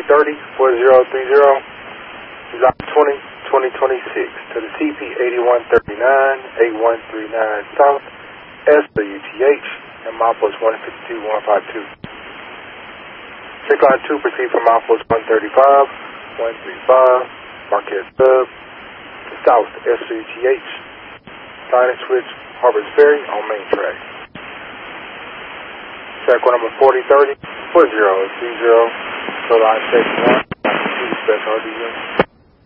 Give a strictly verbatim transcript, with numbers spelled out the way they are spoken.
thirty, four zero three zero, July twentieth, twenty twenty-six, to the T P eighty-one thirty-nine, eighty-one thirty-nine South, S W T H, and milepost one fifty-two, one fifty-two. Check line two, proceed from milepost one thirty-five, one thirty-five, Marquez Sub, to South, S W T H, sign and switch, Harvard's Ferry on main track. Track one number forty thirty, four zero three zero, so line station one, two, special R D U.